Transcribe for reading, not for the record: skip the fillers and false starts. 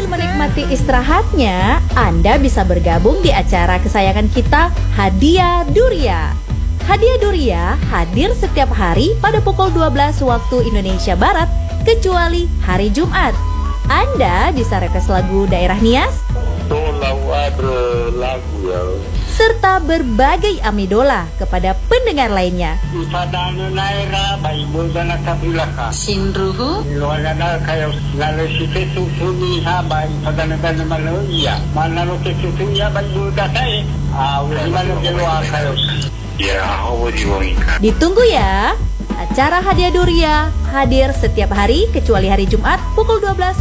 menikmati istirahatnya, Anda bisa bergabung di acara kesayangan kita, Hadiah Duria. Hadiah Duria hadir setiap hari pada pukul 12 waktu Indonesia Barat, kecuali hari Jumat. Anda bisa request lagu daerah Nias, serta berbagai amidola kepada pendengar lainnya. Sinruhu Ditunggu ya. Acara Hadiah Duria hadir setiap hari kecuali hari Jumat pukul 12